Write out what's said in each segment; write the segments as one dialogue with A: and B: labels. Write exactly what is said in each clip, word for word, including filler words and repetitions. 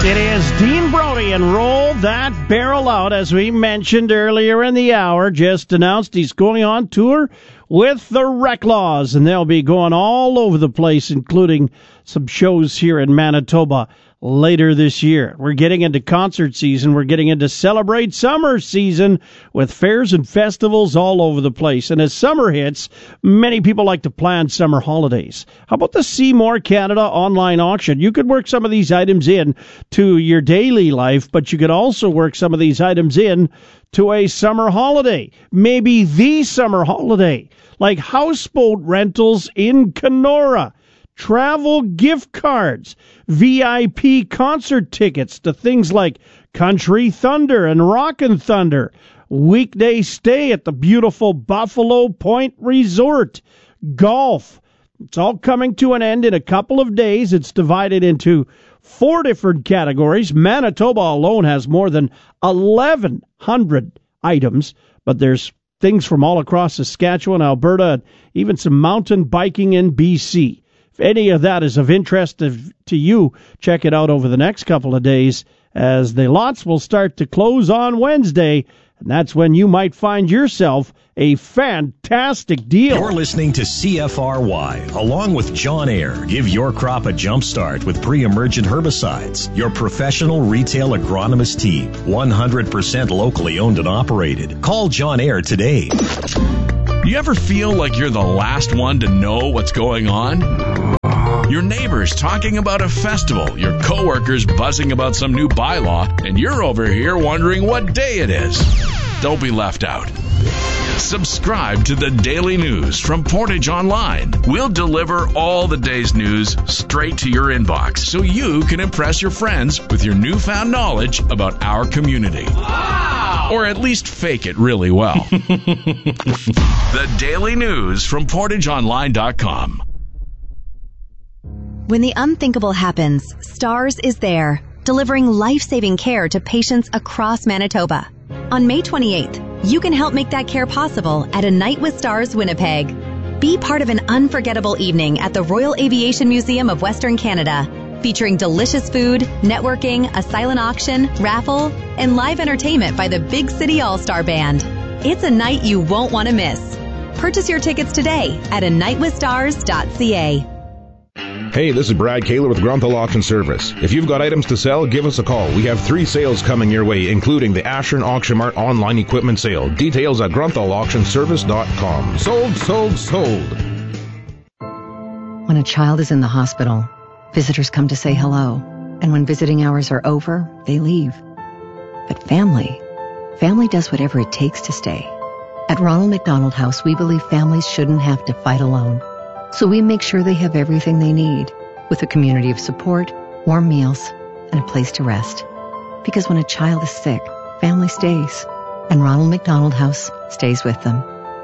A: It is Dean Brody, and Roll That Barrel Out, as we mentioned earlier in the hour, just announced he's going on tour with the Reclaws, and they'll be going all over the place, including some shows here in Manitoba later this year. We're getting into concert season. We're getting into Celebrate Summer season with fairs and festivals all over the place. And as summer hits, many people like to plan summer holidays. How about the Seymour Canada online auction? You could work some of these items in to your daily life, but you could also work some of these items in to a summer holiday, maybe the summer holiday, like houseboat rentals in Kenora, travel gift cards, V I P concert tickets to things like Country Thunder and Rockin' Thunder, weekday stay at the beautiful Buffalo Point Resort, golf. It's all coming to an end in a couple of days. It's divided into four different categories. Manitoba alone has more than eleven hundred items, but there's things from all across Saskatchewan, Alberta, and even some mountain biking in B C. If any of that is of interest to, to you, check it out over the next couple of days, as the lots will start to close on Wednesday, and that's when you might find yourself a fantastic deal.
B: You're listening to C F R Y, along with John Ayer. Give your crop a jump start with pre-emergent herbicides. Your professional retail agronomist team, one hundred percent locally owned and operated. Call John Ayer today.
C: You ever feel like you're the last one to know what's going on? Your neighbors talking about a festival, your coworkers buzzing about some new bylaw, and you're over here wondering what day it is. Don't be left out. Subscribe to the Daily News from Portage Online. We'll deliver all the day's news straight to your inbox so you can impress your friends with your newfound knowledge about our community. Wow! Or at least fake it really well. The Daily News from portage online dot com.
D: When the unthinkable happens, STARS is there, delivering life-saving care to patients across Manitoba. On May twenty-eighth, you can help make that care possible at A Night with Stars Winnipeg. Be part of an unforgettable evening at the Royal Aviation Museum of Western Canada, featuring delicious food, networking, a silent auction, raffle, and live entertainment by the Big City All-Star Band. It's a night you won't want to miss. Purchase your tickets today at a night with stars dot c a.
E: Hey, this is Brad Kaler with Grunthal Auction Service. If you've got items to sell, give us a call. We have three sales coming your way, including the Ashern Auction Mart online equipment sale. Details at grunthal auction service dot com. Sold, sold, sold.
F: When a child is in the hospital, visitors come to say hello. And when visiting hours are over, they leave. But family, family does whatever it takes to stay. At Ronald McDonald House, we believe families shouldn't have to fight alone. So we make sure they have everything they need, with a community of support, warm meals, and a place to rest. Because when a child is sick, family stays, and Ronald McDonald House stays with them.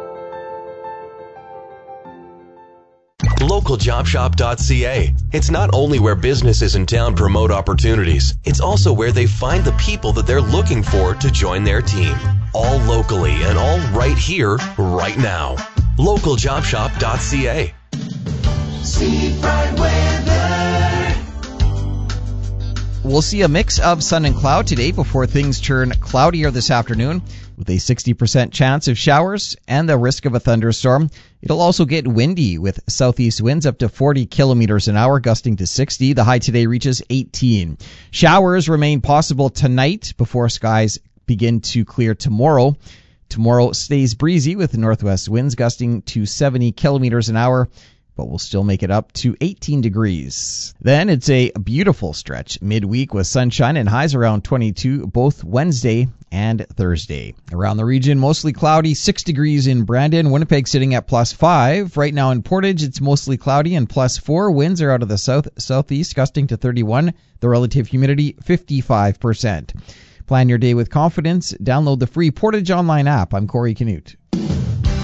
G: local job shop dot c a. It's not only where businesses in town promote opportunities, it's also where they find the people that they're looking for to join their team. All locally and all right here, right now. local job shop dot c a.
H: See bright weather.
I: We'll see a mix of sun and cloud today before things turn cloudier this afternoon, with a sixty percent chance of showers and the risk of a thunderstorm. It'll also get windy with southeast winds up to forty kilometers an hour, gusting to sixty. The high today reaches eighteen. Showers remain possible tonight before skies begin to clear tomorrow. Tomorrow stays breezy with northwest winds gusting to seventy kilometers an hour, but we'll still make it up to eighteen degrees. Then it's a beautiful stretch midweek with sunshine and highs around twenty-two both Wednesday and Thursday. Around the region, mostly cloudy, six degrees in Brandon. Winnipeg sitting at plus five. Right now in Portage, it's mostly cloudy and plus four. Winds are out of the south southeast, gusting to thirty-one. The relative humidity, fifty-five percent. Plan your day with confidence. Download the free Portage Online app. I'm Corey Canute.